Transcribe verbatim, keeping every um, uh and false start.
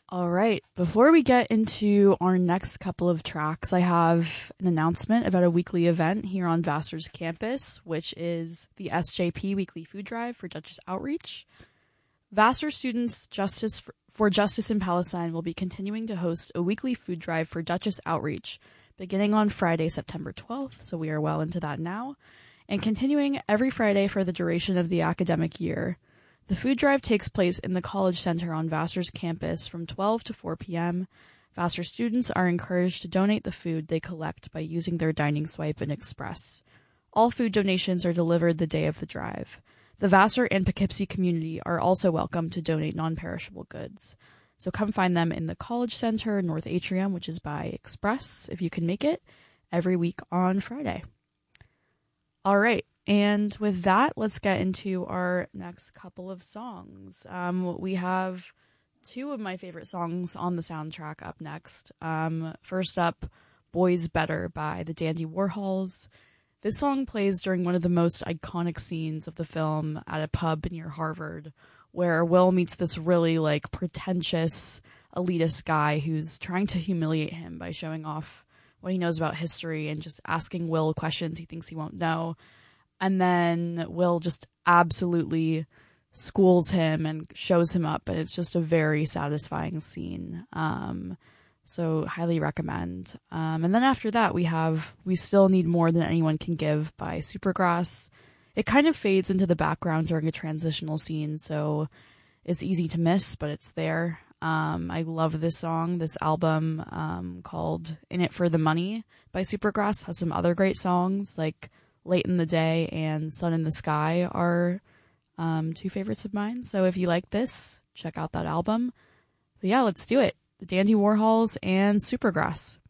All right. Before we get into our next couple of tracks, I have an announcement about a weekly event here on Vassar's campus, which is the S J P Weekly Food Drive for Duchess Outreach. Vassar students Justice for Justice in Palestine will be continuing to host a weekly food drive for Duchess Outreach, beginning on Friday, September twelfth, so we are well into that now, and continuing every Friday for the duration of the academic year. The food drive takes place in the College Center on Vassar's campus from twelve to four p.m. Vassar students are encouraged to donate the food they collect by using their dining swipe and Express. All food donations are delivered the day of the drive. The Vassar and Poughkeepsie community are also welcome to donate non-perishable goods. So come find them in the College Center, North Atrium, which is by Express, if you can make it, every week on Friday. All right. And with that, let's get into our next couple of songs. Um, we have two of my favorite songs on the soundtrack up next. Um, first up, Boys Better by the Dandy Warhols. This song plays during one of the most iconic scenes of the film at a pub near Harvard, where Will meets this really, like, pretentious, elitist guy who's trying to humiliate him by showing off what he knows about history and just asking Will questions he thinks he won't know. And then Will just absolutely schools him and shows him up, and it's just a very satisfying scene. Um, so highly recommend. Um, and then after that, we have We Still Need More Than Anyone Can Give by Supergrass. It kind of fades into the background during a transitional scene, so it's easy to miss, but it's there. Um, I love this song. This album um, called In It For The Money by Supergrass has some other great songs, like Late in the Day and Sun in the Sky are um, two favorites of mine. So if you like this, check out that album. But yeah, let's do it. The Dandy Warhols and Supergrass.